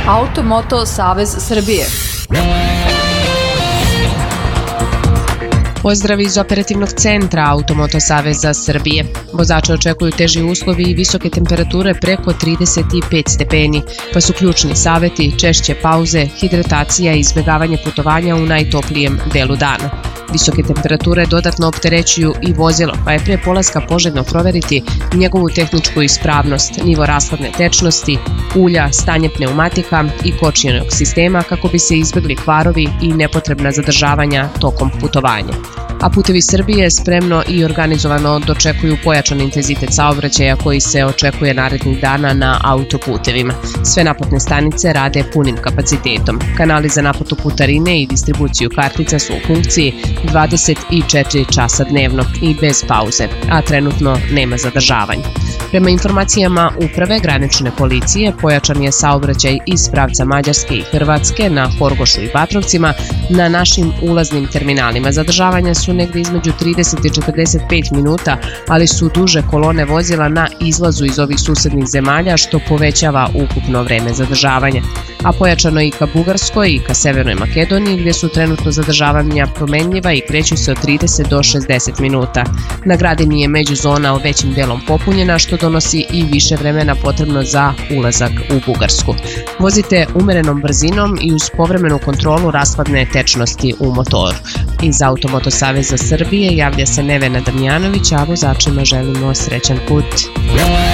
Automoto Savez Srbije. Pozdrav iz operativnog centra Automoto Saveza Srbije. Vozače očekuju teži uslovi i visoke temperature preko 35 stepeni, pa su ključni saveti češće pauze, hidratacija i izbjegavanje putovanja u najtoplijem delu dana. Visoke temperature dodatno opterećuju i vozilo, pa je prije polaska poželjno proveriti njegovu tehničku ispravnost, nivo rashladne tečnosti, ulja, stanje pneumatika i kočionog sistema kako bi se izbjegli kvarovi i nepotrebna zadržavanja tokom putovanja. A Putevi Srbije spremno i organizovano dočekuju pojačan intenzitet saobraćaja koji se očekuje narednih dana na autoputevima. Sve naplatne stanice rade punim kapacitetom. Kanali za naplatu putarine i distribuciju kartica su u funkciji 24 časa dnevno i bez pauze, a trenutno nema zadržavanja. Prema informacijama Uprave granične policije, pojačan je saobraćaj iz pravca Mađarske i Hrvatske na Horgošu i Batrovcima na našim ulaznim terminalima. Zadržavanja su negdje između 30 i 45 minuta, ali su duže kolone vozila na izlazu iz ovih susednih zemalja, što povećava ukupno vreme zadržavanja. A pojačano i ka Bugarskoj i ka Severnoj Makedoniji, gdje su trenutno zadržavanja promenljiva i kreću se od 30 do 60 minuta. Na Gradini je međuzona većim delom popunjena, što donosi i više vremena potrebno za ulazak u Bugarsku. Vozite umerenom brzinom i uz povremenu kontrolu rashladne tečnosti u motoru. Iz Automoto Saveza Srbije javlja se Nevena Damjanović, a vozačima želimo srećan put.